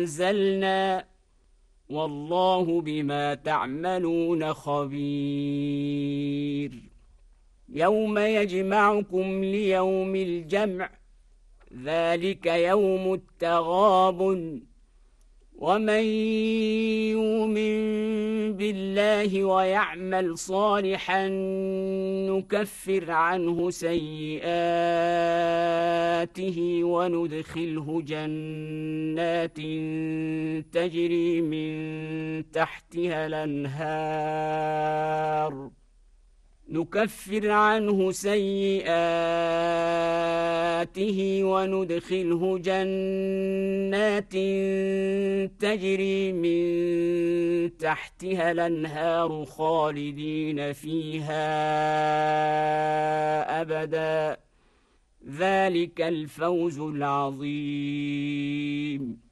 أنزلنا والله بما تعملون خبير يوم يجمعكم ليوم الجمع ذلك يوم التغابن ومن يؤمن بالله ويعمل صالحا نكفر عنه سيئاته وندخله جنات تجري من تحتها الأنهار نكفر عنه سيئاته وندخله جنات تجري من تحتها الأنهار خالدين فيها أبدا ذلك الفوز العظيم